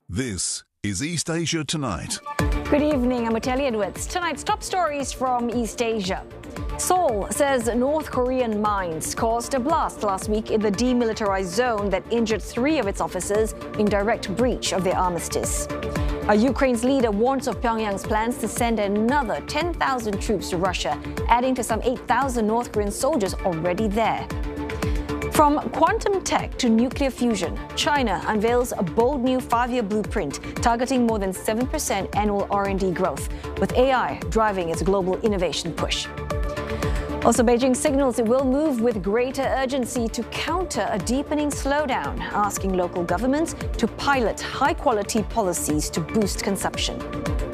This is East Asia Tonight. Good evening, I'm Otelli Edwards. Tonight's top stories from East Asia. Seoul says North Korean mines caused a blast last week in the demilitarized zone that injured 3 of its officers in direct breach of their armistice. Ukraine's leader warns of Pyongyang's plans to send another 10,000 troops to Russia, adding to some 8,000 North Korean soldiers already there. From quantum tech to nuclear fusion, China unveils a bold new 5-year blueprint targeting more than 7% annual R&D growth, with AI driving its global innovation push. Also, Beijing signals it will move with greater urgency to counter a deepening slowdown, asking local governments to pilot high-quality policies to boost consumption.